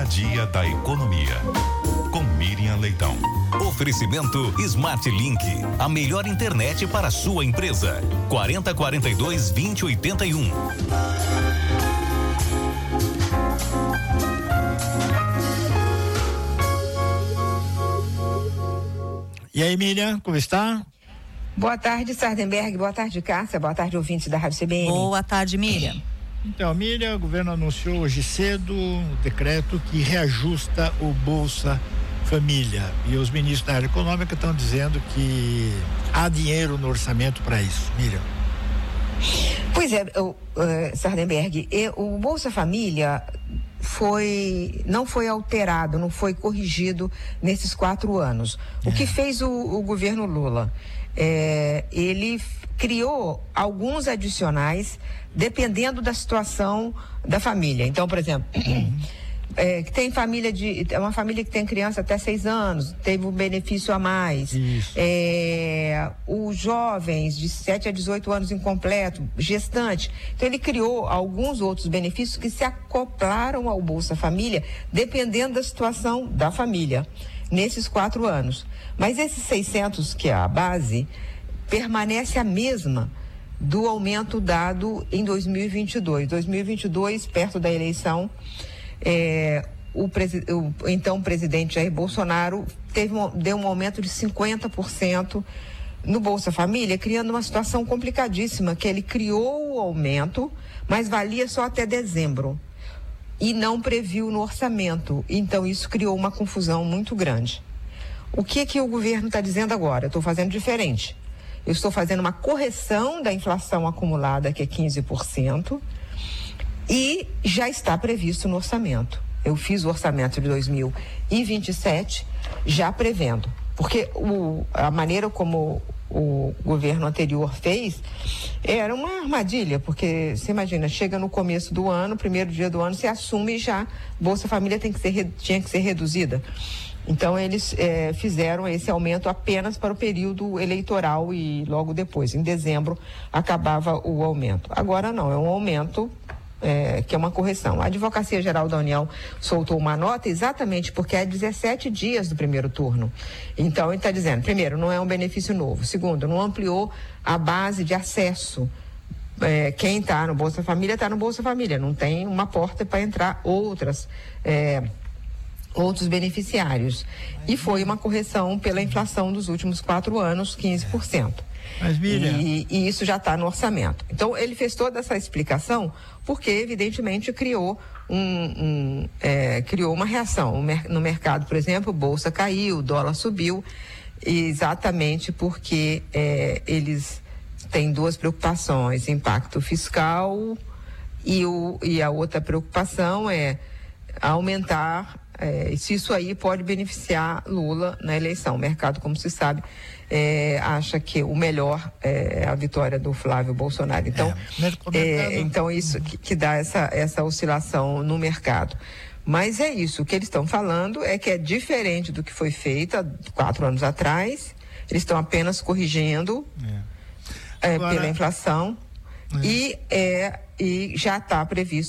dia da economia. Com Miriam Leitão. Oferecimento Smart Link, a melhor internet para a sua empresa. 4042-2081. E aí, Miriam, como está? Boa tarde, Sardenberg. Boa tarde, Cássia. Boa tarde, ouvintes da Rádio CBN. Boa tarde, Miriam. Então, Miriam, o governo anunciou hoje cedo um decreto que reajusta o Bolsa Família. E os ministros da área econômica estão dizendo que há dinheiro no orçamento para isso. Miriam. Pois é, Sardenberg, o Bolsa Família não foi alterado, não foi corrigido nesses 4 anos. O que fez o governo Lula? Ele criou alguns adicionais dependendo da situação da família. Então, por exemplo, tem uma família que tem criança até 6 anos, teve um benefício a mais. Os jovens de 7 a 18 anos incompleto, gestante. Então ele criou alguns outros benefícios que se acoplaram ao Bolsa Família, dependendo da situação da família, nesses 4 anos. Mas esses 600, que é a base, permanece a mesma do aumento dado em 2022. 2022, perto da eleição, o então presidente Jair Bolsonaro deu um aumento de 50% no Bolsa Família, criando uma situação complicadíssima, que ele criou o aumento, mas valia só até dezembro e não previu no orçamento. Então isso criou uma confusão muito grande. O que o governo está dizendo agora? Eu estou fazendo diferente. Eu estou fazendo uma correção da inflação acumulada, que é 15%, e já está previsto no orçamento. Eu fiz o orçamento de 2027 já prevendo, porque a maneira como o governo anterior fez era uma armadilha, porque você imagina, chega no começo do ano, primeiro dia do ano, se assume já Bolsa Família tinha que ser reduzida. Então eles fizeram esse aumento apenas para o período eleitoral e logo depois, em dezembro, acabava o aumento. Agora não, é um aumento que é uma correção. A Advocacia Geral da União soltou uma nota exatamente porque é 17 dias do primeiro turno. Então ele está dizendo, primeiro, não é um benefício novo. Segundo, não ampliou a base de acesso. Quem está no Bolsa Família está no Bolsa Família, não tem uma porta para entrar outros beneficiários. E foi uma correção pela inflação dos últimos 4 anos, 15%. Mas, Miriam... E isso já está no orçamento. Então, ele fez toda essa explicação porque, evidentemente, criou uma reação. No mercado, por exemplo, bolsa caiu, o dólar subiu, exatamente porque eles têm 2 preocupações: impacto fiscal e a outra preocupação é aumentar se isso aí pode beneficiar Lula na eleição. O mercado, como se sabe, acha que o melhor é a vitória do Flávio Bolsonaro. Então, então isso que dá essa oscilação no mercado. Mas é isso, o que eles estão falando é que é diferente do que foi feito há 4 anos atrás. Eles estão apenas corrigindo pela inflação e já está previsto